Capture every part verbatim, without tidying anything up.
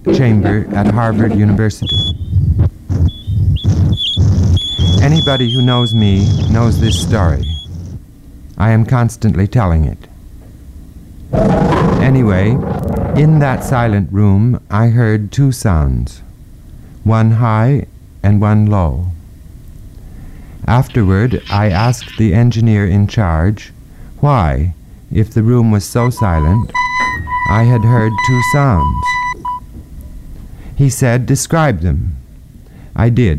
chamber at Harvard University. Anybody who knows me knows this story. I am constantly telling it. Anyway, in that silent room, I heard two sounds, one high and one low. Afterward, I asked the engineer in charge why, if the room was so silent, I had heard two sounds. He said, "Describe them." I did.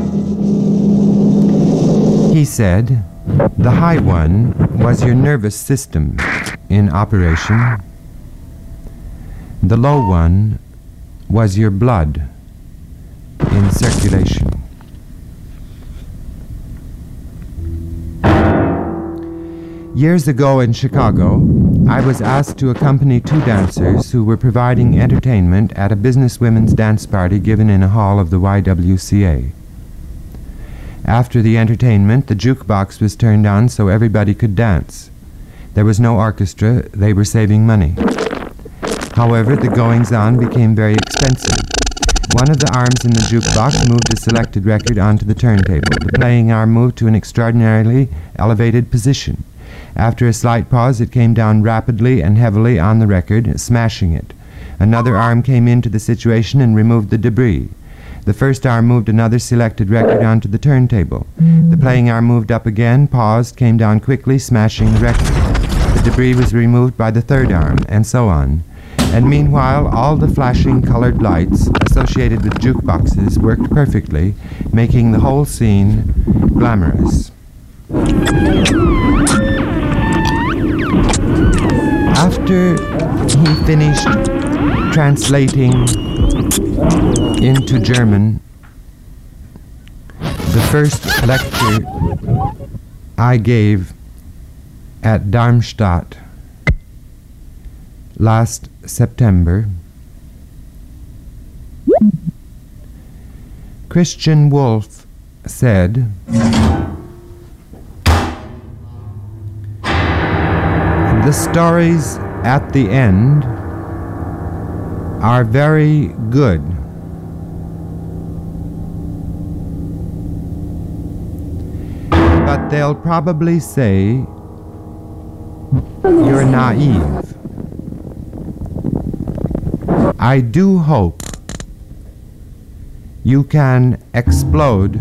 He said, "The high one was your nervous system in operation. The low one was your blood in circulation." Years ago in Chicago, I was asked to accompany two dancers who were providing entertainment at a businesswomen's dance party given in a hall of the Y W C A. After the entertainment, the jukebox was turned on so everybody could dance. There was no orchestra, they were saving money. However, the goings-on became very expensive. One of the arms in the jukebox moved a selected record onto the turntable. The playing arm moved to an extraordinarily elevated position. After a slight pause, it came down rapidly and heavily on the record, smashing it. Another arm came into the situation and removed the debris. The first arm moved another selected record onto the turntable. The playing arm moved up again, paused, came down quickly, smashing the record. The debris was removed by the third arm, and so on. And meanwhile, all the flashing colored lights associated with jukeboxes worked perfectly, making the whole scene glamorous. After he finished translating into German the first lecture I gave at Darmstadt last September, Christian Wolff said, "The stories at the end are very good. But they'll probably say you're naive. I do hope you can explode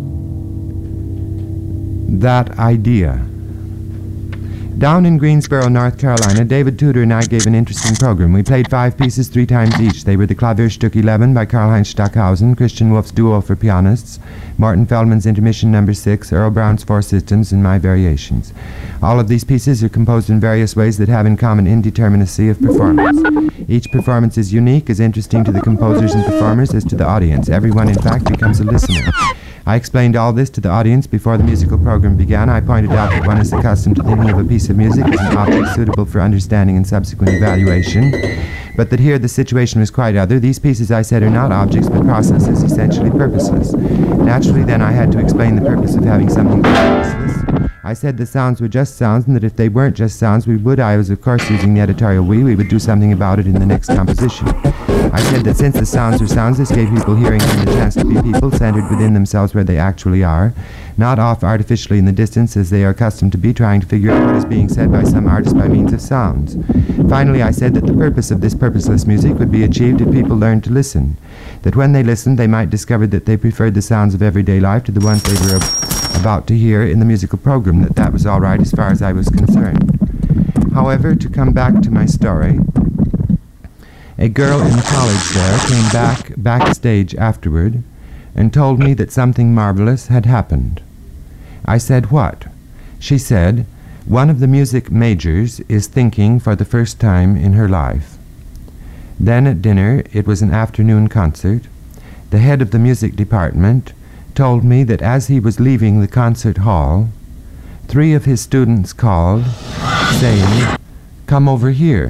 that idea." Down in Greensboro, North Carolina, David Tudor and I gave an interesting program. We played five pieces three times each. They were the Klavierstück eleven by Karl-Heinz Stockhausen, Christian Wolff's Duo for pianists, Morton Feldman's Intermission number six, Earl Brown's Four Systems, and my variations. All of these pieces are composed in various ways that have in common indeterminacy of performance. Each performance is unique, as interesting to the composers and performers as to the audience. Everyone, in fact, becomes a listener. I explained all this to the audience before the musical program began. I pointed out that one is accustomed to thinking of a piece of music as an object suitable for understanding and subsequent evaluation, but that here the situation was quite other. These pieces, I said, are not objects but processes, essentially purposeless. Naturally, then, I had to explain the purpose of having something purposeless. I said the sounds were just sounds, and that if they weren't just sounds, we would, I was of course using the editorial we, we would do something about it in the next composition. I said that since the sounds are sounds, this gave people hearing them the chance to be people, centered within themselves where they actually are, not off artificially in the distance as they are accustomed to be, trying to figure out what is being said by some artist by means of sounds. Finally, I said that the purpose of this purposeless music would be achieved if people learned to listen, that when they listened they might discover that they preferred the sounds of everyday life to the ones they were ab- about to hear in the musical program, that that was all right as far as I was concerned. However, to come back to my story, a girl in college there came back backstage afterward and told me that something marvelous had happened. I said, "What?" She said, "One of the music majors is thinking for the first time in her life." Then at dinner, it was an afternoon concert, the head of the music department told me that as he was leaving the concert hall, three of his students called, saying, "Come over here."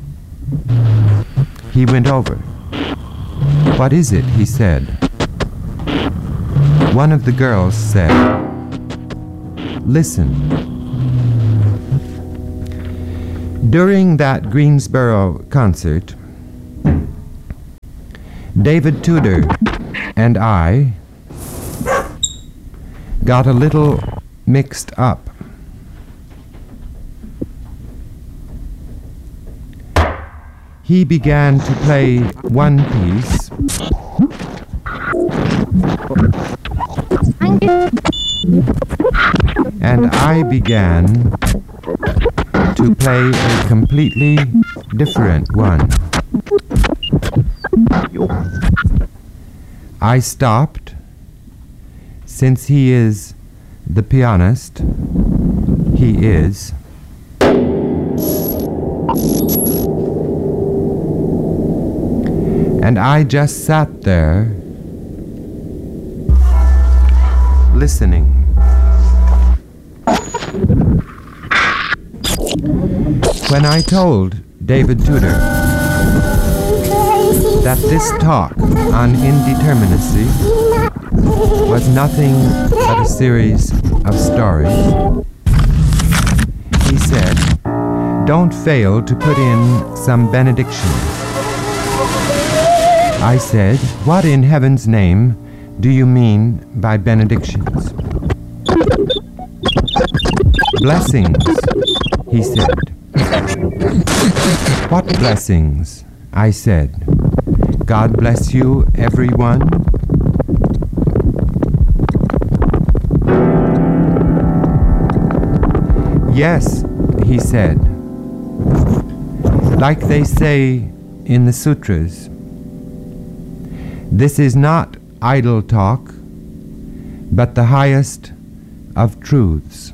He went over. "What is it?" he said. One of the girls said, "Listen." During that Greensboro concert, David Tudor and I got a little mixed up. He began to play one piece, and I began to play a completely different one. I stopped. Since he is the pianist, he is. And I just sat there listening. When I told David Tudor that this talk on indeterminacy was nothing but a series of stories, he said, "Don't fail to put in some benedictions." I said, "What in heaven's name do you mean by benedictions?" "Blessings," he said. "What blessings?" I said. "God bless you, everyone." "Yes," he said. "Like they say in the sutras, this is not idle talk, but the highest of truths."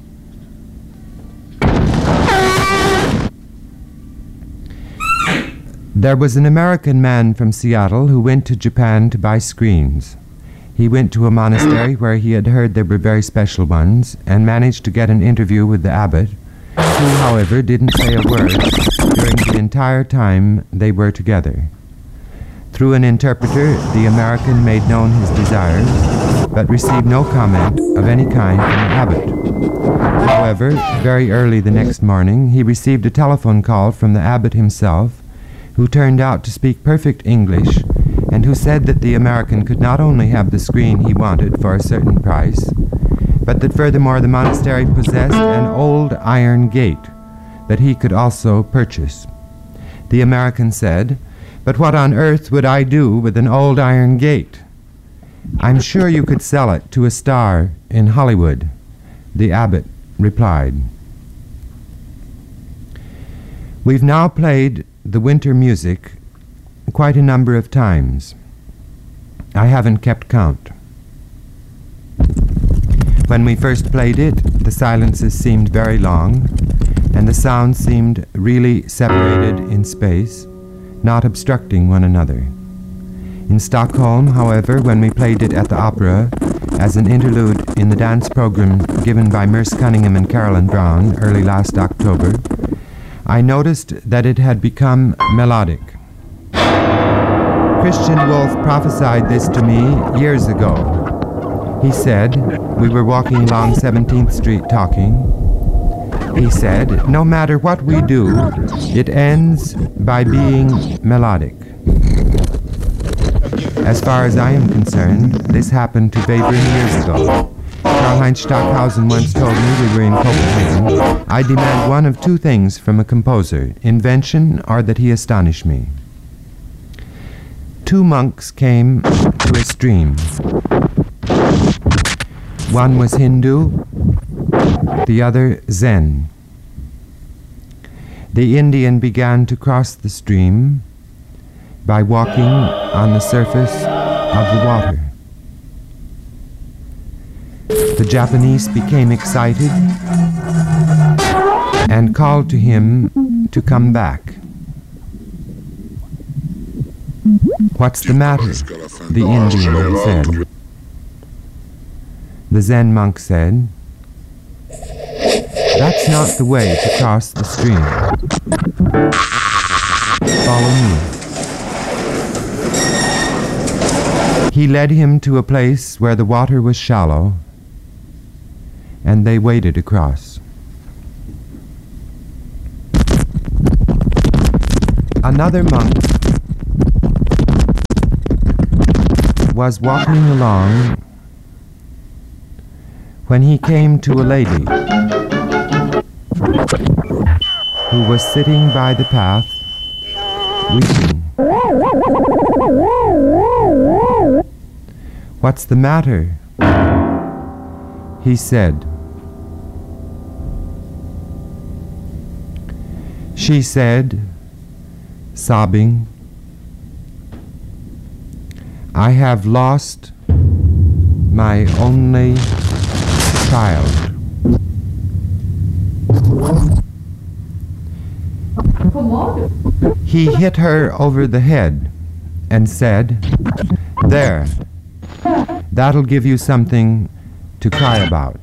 There was an American man from Seattle who went to Japan to buy screens. He went to a monastery where he had heard there were very special ones and managed to get an interview with the abbot, who, however, didn't say a word during the entire time they were together. Through an interpreter, the American made known his desires, but received no comment of any kind from the abbot. However, very early the next morning, he received a telephone call from the abbot himself, who turned out to speak perfect English, and who said that the American could not only have the screen he wanted for a certain price, but that furthermore the monastery possessed an old iron gate that he could also purchase. The American said, "But what on earth would I do with an old iron gate?" "I'm sure you could sell it to a star in Hollywood," the abbot replied. We've now played the winter music quite a number of times. I haven't kept count. When we first played it, the silences seemed very long, and the sounds seemed really separated in space, not obstructing one another. In Stockholm, however, when we played it at the opera as an interlude in the dance program given by Merce Cunningham and Carolyn Brown early last October, I noticed that it had become melodic. Christian Wolff prophesied this to me years ago. He said, we were walking along seventeenth street talking. He said, no matter what we do, it ends by being melodic. As far as I am concerned, this happened to Webern years ago. Karlheinz Stockhausen once told me, we were in Copenhagen, I demand one of two things from a composer, invention or that he astonish me. Two monks came to a stream. One was Hindu, the other Zen. The Indian began to cross the stream by walking on the surface of the water. The Japanese became excited and called to him to come back. What's the matter? The Indian said. The Zen monk said, that's not the way to cross the stream. Follow me. He led him to a place where the water was shallow, and they waded across. Another monk was walking along when he came to a lady who was sitting by the path weeping. "What's the matter?" he said. She said, sobbing, "I have lost my only child." He hit her over the head and said, "There, that'll give you something to cry about."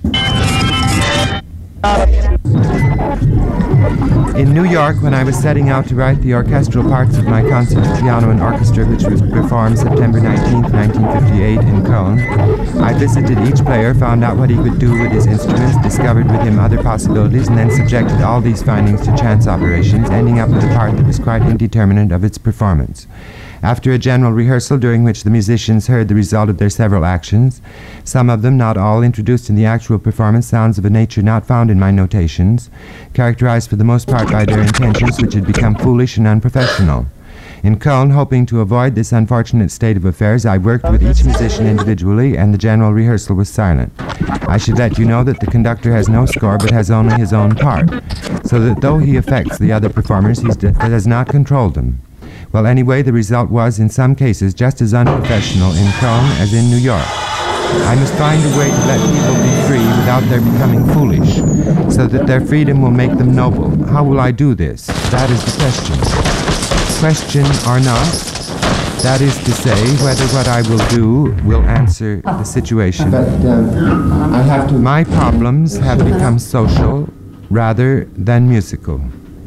In New York, when I was setting out to write the orchestral parts of my concert for piano and orchestra, which was performed September nineteenth, nineteen fifty-eight in Köln, I visited each player, found out what he could do with his instruments, discovered with him other possibilities, and then subjected all these findings to chance operations, ending up with a part that was quite indeterminate of its performance. After a general rehearsal during which the musicians heard the result of their several actions, some of them, not all, introduced in the actual performance sounds of a nature not found in my notations, characterized for the most part by their intentions, which had become foolish and unprofessional. In Köln, hoping to avoid this unfortunate state of affairs, I worked with each musician individually, and the general rehearsal was silent. I should let you know that the conductor has no score but has only his own part, so that though he affects the other performers, he does not control them. Well, anyway, the result was, in some cases, just as unprofessional in Köln as in New York. I must find a way to let people be free without their becoming foolish, so that their freedom will make them noble. How will I do this? That is the question. Question or not? That is to say, whether what I will do will answer the situation. But um, I have to... My problems have become social rather than musical.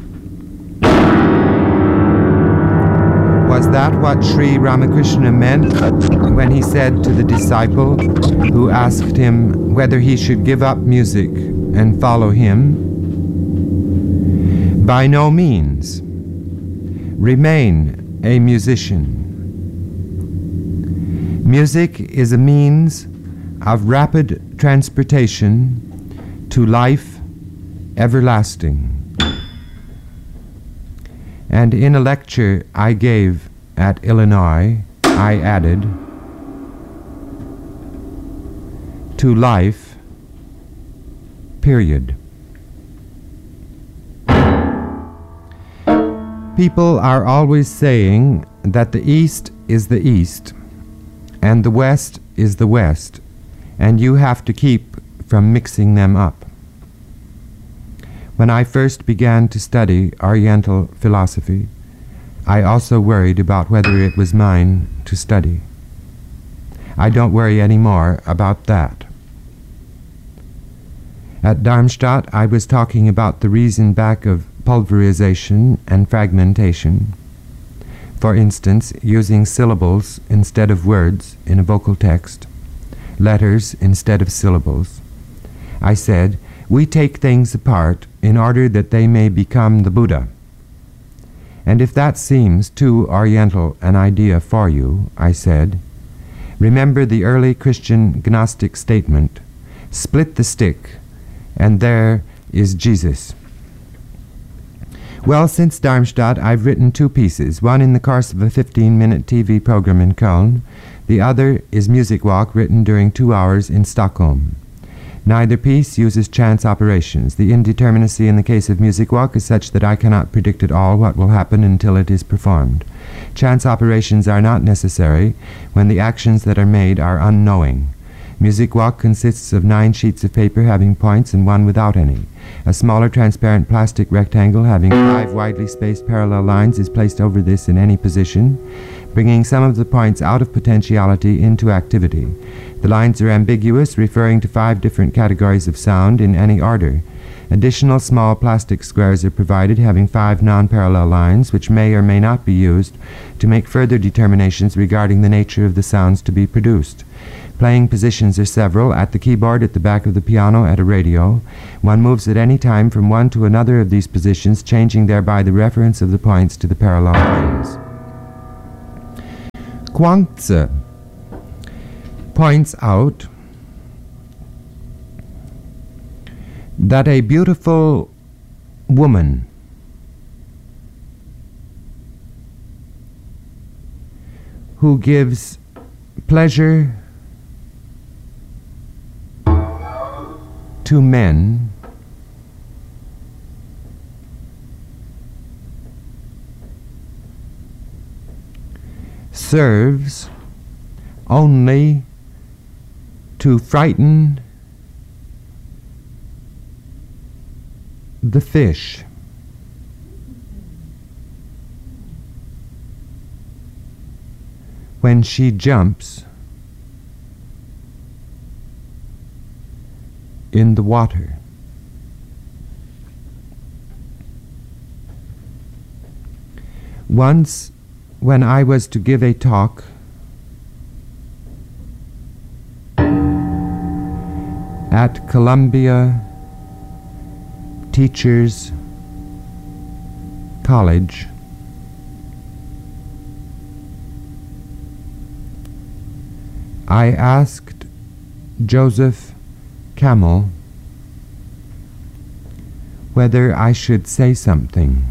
Was that what Sri Ramakrishna meant when he said to the disciple who asked him whether he should give up music and follow him? By no means. Remain a musician. Music is a means of rapid transportation to life everlasting. And in a lecture I gave at Illinois, I added, to life, period. People are always saying that the East is the East, and the West is the West, and you have to keep from mixing them up. When I first began to study Oriental philosophy, I also worried about whether it was mine to study. I don't worry any more about that. At Darmstadt, I was talking about the reason back of pulverization and fragmentation. For instance, using syllables instead of words in a vocal text, letters instead of syllables. I said, we take things apart in order that they may become the Buddha. And if that seems too Oriental an idea for you, I said, remember the early Christian Gnostic statement, split the stick, and there is Jesus. Well, since Darmstadt, I've written two pieces, one in the course of a fifteen-minute T V program in Köln. The other is Music Walk, written during two hours in Stockholm. Neither piece uses chance operations. The indeterminacy in the case of Music Walk is such that I cannot predict at all what will happen until it is performed. Chance operations are not necessary when the actions that are made are unknowing. Music Walk consists of nine sheets of paper having points and one without any. A smaller transparent plastic rectangle having five widely spaced parallel lines is placed over this in any position, bringing some of the points out of potentiality into activity. The lines are ambiguous, referring to five different categories of sound in any order. Additional small plastic squares are provided having five non-parallel lines, which may or may not be used to make further determinations regarding the nature of the sounds to be produced. Playing positions are several: at the keyboard, at the back of the piano, at a radio. One moves at any time from one to another of these positions, changing thereby the reference of the points to the parallel lines. Kwangtse points out that a beautiful woman who gives pleasure to men serves only to frighten the fish. When she jumps in the water. Once, when I was to give a talk at Columbia Teachers College, I asked Joseph Camel whether I should say something.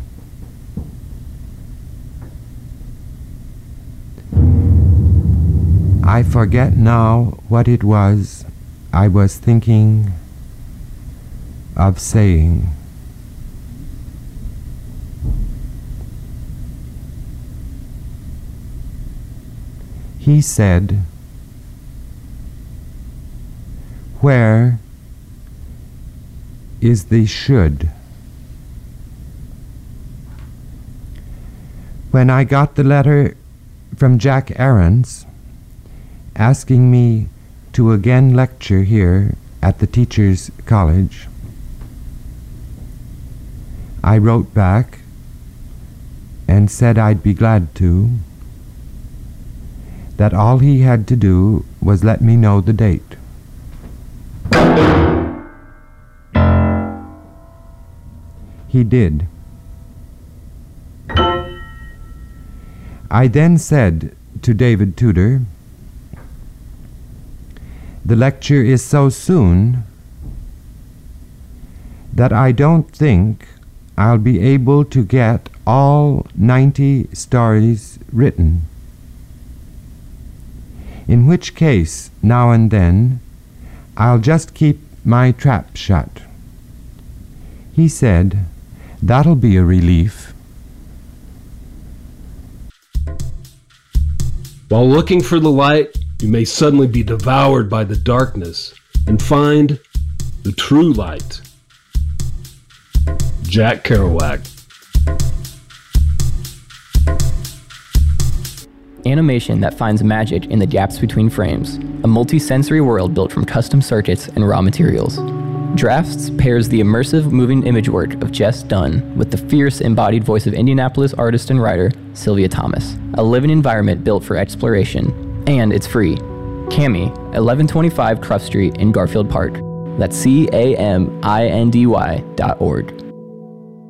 I forget now what it was I was thinking of saying. He said, "Where is the should?" When I got the letter from Jack Aarons asking me to again lecture here at the Teachers College, I wrote back and said I'd be glad to, that all he had to do was let me know the date. He did. I then said to David Tudor, "The lecture is so soon that I don't think I'll be able to get all ninety stories written. In which case, now and then, I'll just keep my trap shut." He said, "That'll be a relief." While looking for the light, you may suddenly be devoured by the darkness and find the true light. Jack Kerouac. Animation that finds magic in the gaps between frames. A multi-sensory world built from custom circuits and raw materials. Drafts pairs the immersive moving image work of Jess Dunn with the fierce embodied voice of Indianapolis artist and writer Sylvia Thomas. A living environment built for exploration. And it's free. Cami, eleven twenty-five Cruft Street in Garfield Park. That's C A M I N D Y dot org.